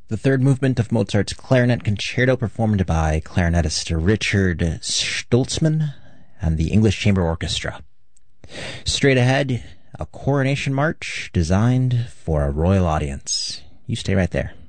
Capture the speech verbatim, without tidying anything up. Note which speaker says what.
Speaker 1: The third movement of Mozart's Clarinet Concerto, performed by clarinetist Richard Stoltzman and the English Chamber Orchestra. Straight ahead, a coronation march designed for a royal audience. You stay right there.